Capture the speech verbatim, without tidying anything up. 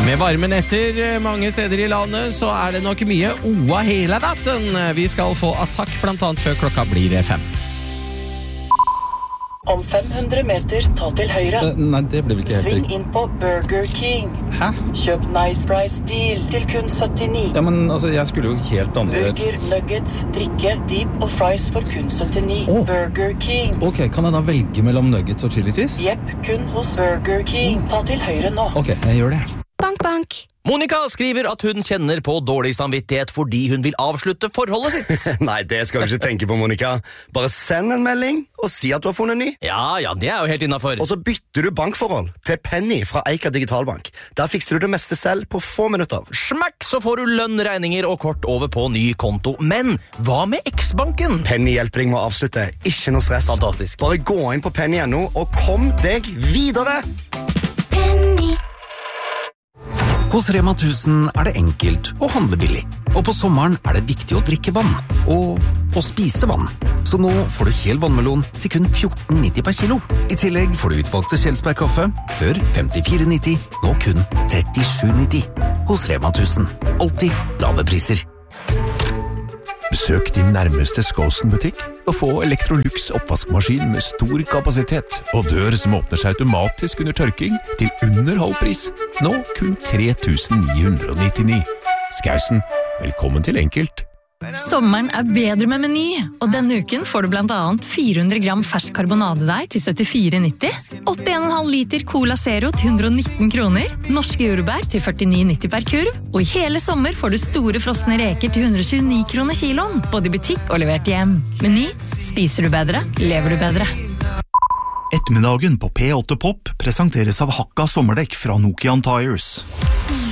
Med varme netter mange steder i landet så er det nok mye oa hele natten. Vi skal få attakk blant annet før klokka blir fem. Om fem hundre meter, ta til høyre. Uh, nei, det blir vel ikke helt Sving riktig. inn på Burger King. Hæ? Kjøp Nice Price Deal til kun syttini. Ja, men altså, jeg skulle jo helt andre... Burger, nuggets, drikke, dip og fries for kun syttini. Åh. Burger King. Ok, kan jeg da velge mellom nuggets og chili cheese? Jepp, kun hos Burger King. Ta til høyre nå. Ok, jeg gjør det. Bank, bank. Monica skriver at hun kjenner på dårlig samvittighet fordi hun vil avslutte forholdet sitt. Nei, det skal du ikke tenke på, Monica. Bare send en melding og si at du har funnet ny. Ja, ja, det er jo helt innenfor. Og så bytter du bankforhold til Penny fra Eika Digitalbank. Der fikser du det meste selv på få minutter. Smakk, så får du lønn, regninger og kort over på ny konto. Men hva med X-banken? Penny hjelper deg med å avslutte. Ikke noe stress. Fantastisk. Bare gå inn på penny punktum no og kom deg videre. Penny. Hos Rema tusen er det enkelt å handle billig. Og på sommeren er det viktig å drikke vann. Og å spise vann. Så nå får du hel vannmelon til kun fjorten nitti per kilo. I tillegg får du utvalgte Kjelsberg-kaffe før femtifire nitti, nå kun trettisju nitti. Hos Rema tusen. Alltid lave priser. Besøk din nærmeste Skåsen-butikk og få Electrolux oppvaskmaskin med stor kapasitet og dør som åpner seg automatisk under tørking til under halv pris. Nå kun tre tusen ni hundre nittini. Skausen, velkommen til Enkelt. Sommeren er bedre med Meny, og denne uken får du blant annet fire hundre gram fersk karbonadedeig til syttifire nitti, åtte komma fem liter Cola Zero til hundre og nitten kroner, norske jordbær til førtini nitti per kurv, og i hele sommer får du store frosne reker til hundre og tjueni kroner kiloen, både i butikk og levert hjem. Meny, spiser du bedre, lever du bedre. Ettermiddagen på P åtte Pop presenteres av Hakka sommerdekk fra Nokian Tires.